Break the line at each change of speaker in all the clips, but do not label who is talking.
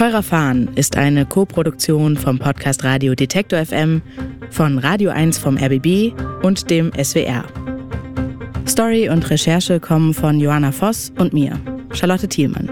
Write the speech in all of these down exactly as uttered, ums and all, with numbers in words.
Teurer Fahren ist eine Co-Produktion vom Podcast Radio Detektor F M, von Radio eins vom R B B und dem S W R. Story und Recherche kommen von Joanna Voss und mir, Charlotte Thielmann.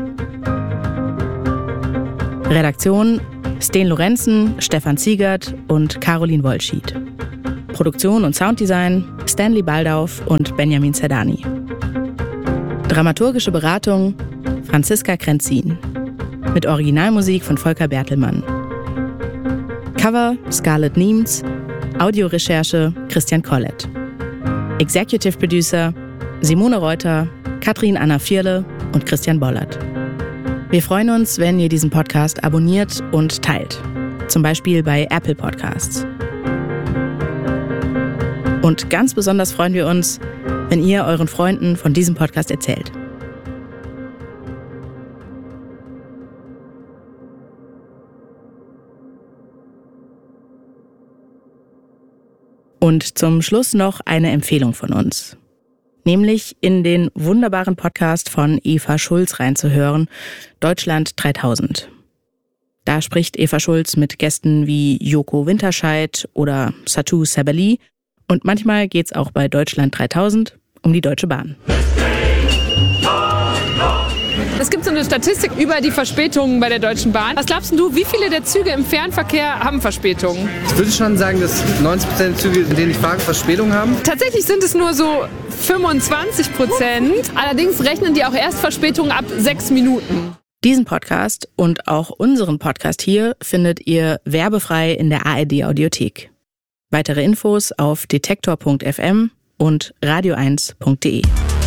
Redaktion Sten Lorenzen, Stefan Ziegert und Caroline Wollschied. Produktion und Sounddesign Stanley Baldauf und Benjamin Zerdani. Dramaturgische Beratung Franziska Krenzin. Mit Originalmusik von Volker Bertelmann. Cover Scarlett Niems. Audiorecherche Christian Collett. Executive Producer Simone Reuter, Katrin Anna Vierle und Christian Bollert. Wir freuen uns, wenn ihr diesen Podcast abonniert und teilt. Zum Beispiel bei Apple Podcasts. Und ganz besonders freuen wir uns, wenn ihr euren Freunden von diesem Podcast erzählt. Und zum Schluss noch eine Empfehlung von uns. Nämlich in den wunderbaren Podcast von Eva Schulz reinzuhören, Deutschland dreitausend. Da spricht Eva Schulz mit Gästen wie Joko Winterscheid oder Satou Sabali. Und manchmal geht's auch bei Deutschland dreitausend um die Deutsche Bahn.
Es gibt so eine Statistik über die Verspätungen bei der Deutschen Bahn. Was glaubst du, wie viele der Züge im Fernverkehr haben Verspätungen?
Ich würde schon sagen, dass neunzig Prozent der Züge, in denen ich fahre, Verspätungen haben.
Tatsächlich sind es nur so fünfundzwanzig Prozent. Allerdings rechnen die auch erst Verspätungen ab sechs Minuten.
Diesen Podcast und auch unseren Podcast hier findet ihr werbefrei in der A R D Audiothek. Weitere Infos auf detektor punkt f m und radio eins punkt de.